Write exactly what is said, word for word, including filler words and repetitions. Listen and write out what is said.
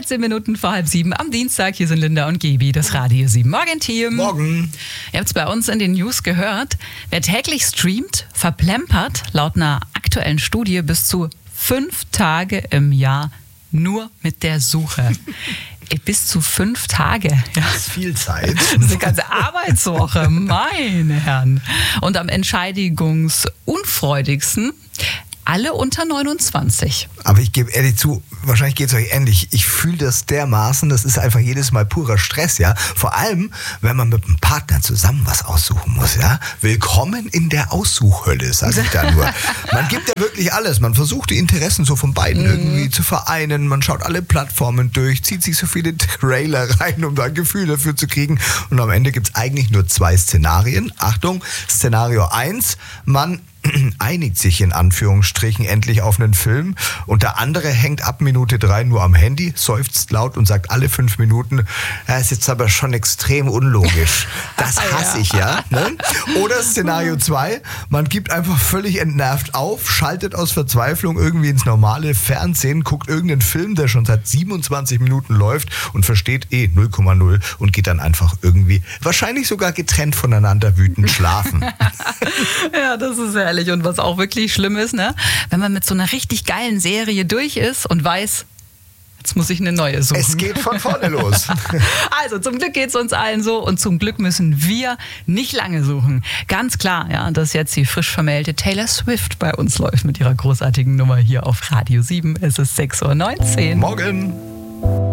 dreizehn Minuten vor halb sieben am Dienstag. Hier sind Linda und Gaby, das Radio sieben Morgen-Team. Morgen. Ihr habt es bei uns in den News gehört. Wer täglich streamt, verplempert laut einer aktuellen Studie bis zu fünf Tage im Jahr nur mit der Suche. Bis zu fünf Tage. Ja. Das ist viel Zeit. Das ist eine ganze Arbeitswoche, meine Herren. Und am entscheidungsunfreudigsten alle unter neunundzwanzig. Aber ich gebe ehrlich zu, wahrscheinlich geht es euch ähnlich. Ich fühle das dermaßen, das ist einfach jedes Mal purer Stress, ja. Vor allem, wenn man mit einem Partner zusammen was aussuchen muss, ja. Willkommen in der Aussuchhölle, sage ich da nur. Man gibt ja wirklich alles. Man versucht die Interessen so von beiden mm. irgendwie zu vereinen. Man schaut alle Plattformen durch, zieht sich so viele Trailer rein, um da ein Gefühl dafür zu kriegen. Und am Ende gibt es eigentlich nur zwei Szenarien. Achtung, Szenario eins, man einigt sich in Anführungsstrichen endlich auf einen Film und der andere hängt ab Minute drei nur am Handy, seufzt laut und sagt alle fünf Minuten, das ist jetzt aber schon extrem unlogisch. Das hasse ich ja. Ne? Oder Szenario zwei, man gibt einfach völlig entnervt auf, schaltet aus Verzweiflung irgendwie ins normale Fernsehen, guckt irgendeinen Film, der schon seit siebenundzwanzig Minuten läuft und versteht eh null Komma null und geht dann einfach irgendwie, wahrscheinlich sogar getrennt voneinander wütend schlafen. Ja, das ist ehrlich. Und was auch wirklich schlimm ist, ne? Wenn man mit so einer richtig geilen Serie durch ist und weiß, jetzt muss ich eine neue suchen. Es geht von vorne los. Also zum Glück geht es uns allen so und zum Glück müssen wir nicht lange suchen. Ganz klar, ja, dass jetzt die frisch vermählte Taylor Swift bei uns läuft mit ihrer großartigen Nummer hier auf Radio sieben. Es ist sechs Uhr neunzehn. Morgen.